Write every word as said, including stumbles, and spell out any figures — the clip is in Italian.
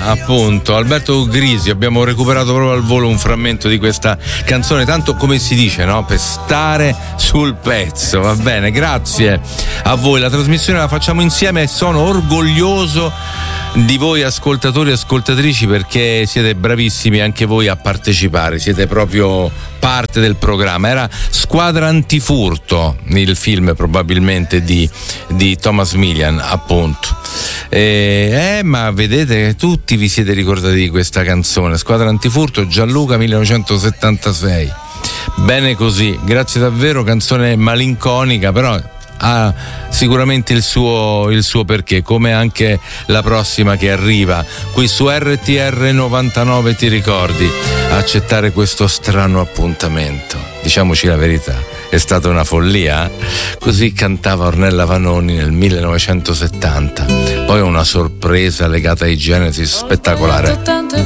Smania, appunto, Alberto Grisi. Abbiamo recuperato proprio al volo un frammento di questa canzone, tanto come si dice, no? Per stare sul pezzo, va bene, grazie a voi. La trasmissione la facciamo insieme e sono orgoglioso di voi ascoltatori e ascoltatrici, perché siete bravissimi anche voi a partecipare, siete proprio parte del programma. Era Squadra Antifurto, il film probabilmente di, di Thomas Milian, appunto. Eh, eh, ma vedete che tutti vi siete ricordati di questa canzone, Squadra Antifurto, Gianluca millenovecentosettantasei. Bene così, grazie davvero, canzone malinconica, però ha sicuramente il suo, il suo perché, come anche la prossima che arriva qui su R T R novantanove. Ti ricordi? Accettare questo strano appuntamento, diciamoci la verità, è stata una follia. Così cantava Ornella Vanoni nel millenovecentosettanta. Poi una sorpresa legata ai Genesis spettacolare.